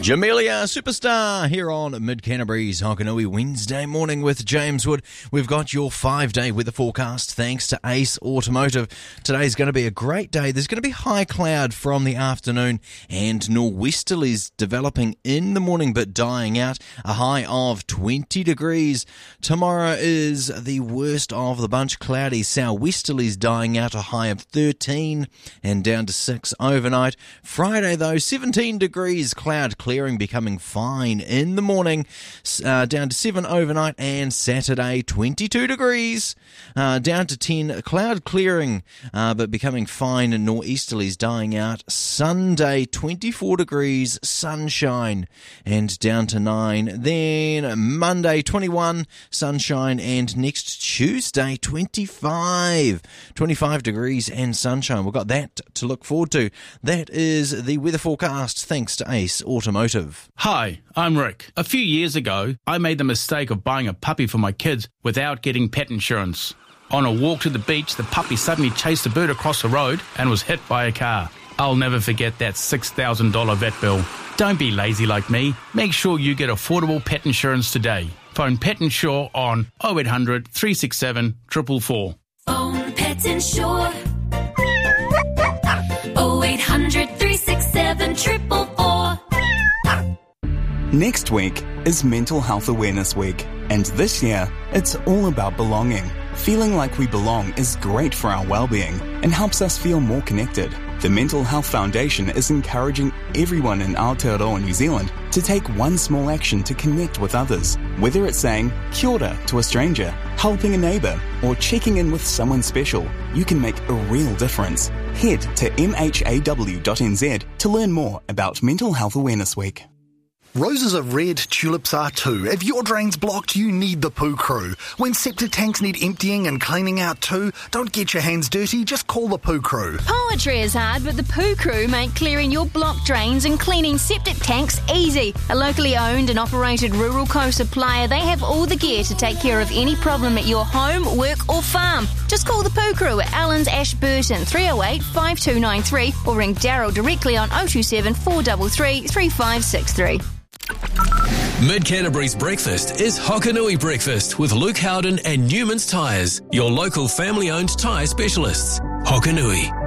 Jamelia Superstar here on Mid-Canterbury's Hokanui Wednesday morning with James Wood. We've got your 5-day weather forecast thanks to Ace Automotive. Today's going to be a great day. There's going to be high cloud from the afternoon and nor'westerlies developing in the morning but dying out. A high of 20 degrees. Tomorrow is the worst of the bunch. Cloudy sou'westerlies dying out, a high of 13 and down to 6 overnight. Friday though, 17 degrees, cloud clearing, becoming fine in the morning, down to 7 overnight, and Saturday 22 degrees, down to 10, cloud clearing, but becoming fine, and nor'easterlies dying out. Sunday 24 degrees, sunshine, and down to 9. Then Monday 21, sunshine, and next Tuesday 25 degrees and sunshine. We've got that to look forward to. That is the weather forecast thanks to Ace Automotive. Hi, I'm Rick. A few years ago, I made the mistake of buying a puppy for my kids without getting pet insurance. On a walk to the beach, the puppy suddenly chased a bird across the road and was hit by a car. I'll never forget that $6,000 vet bill. Don't be lazy like me. Make sure you get affordable pet insurance today. Phone Pet Insure on 0800 367 444. Phone Pet Insure 0800 367 444. Next week is Mental Health Awareness Week, and this year, it's all about belonging. Feeling like we belong is great for our well-being and helps us feel more connected. The Mental Health Foundation is encouraging everyone in Aotearoa, New Zealand, to take one small action to connect with others. Whether it's saying kia ora to a stranger, helping a neighbour, or checking in with someone special, you can make a real difference. Head to mhaw.nz to learn more about Mental Health Awareness Week. Roses are red, tulips are too. If your drain's blocked, you need the Poo Crew. When septic tanks need emptying and cleaning out too, don't get your hands dirty, just call the Poo Crew. Poetry is hard, but the Poo Crew make clearing your blocked drains and cleaning septic tanks easy. A locally owned and operated rural co-supplier, they have all the gear to take care of any problem at your home, work or farm. Just call the Poo Crew at Allens Ashburton 308 5293 or ring Daryl directly on 027 433 3563. Mid-Canterbury's breakfast is Hokanui Breakfast with Luke Howden and Newman's Tyres, your local family-owned tyre specialists. Hokanui.